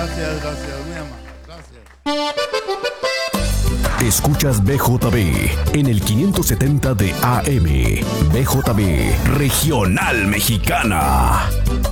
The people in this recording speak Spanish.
Gracias, muy amable. Gracias. Escuchas BJB en el 570 de AM. BJB Regional Mexicana.